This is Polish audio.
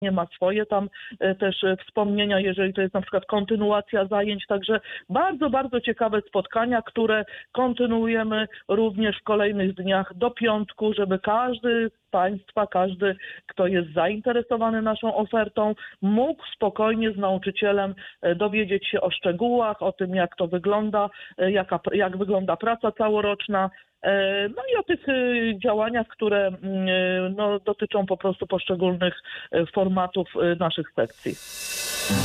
ma swoje tam też wspomnienia, jeżeli to jest na przykład kontynuacja zajęć, także bardzo, bardzo ciekawe spotkania, które kontynuujemy również w kolejnych dniach do piątku, żeby każdy z Państwa, każdy, kto jest zainteresowany naszą ofertą, mógł spokojnie z nauczycielem dowiedzieć się o szczegółach, o tym, jak to wygląda, jak wygląda praca całoroczna, no i o tych działaniach, które dotyczą po prostu poszczególnych formatów naszych sekcji.